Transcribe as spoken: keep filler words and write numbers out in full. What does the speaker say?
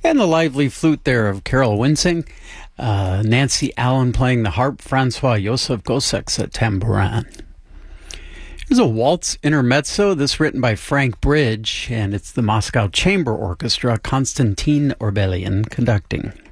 And the lively flute there of Carol Winsing, uh, Nancy Allen playing the harp, Francois Joseph Gosseks at tambourin. Here's a waltz intermezzo, this written by Frank Bridge, and it's the Moscow Chamber Orchestra, Konstantin Orbelian conducting.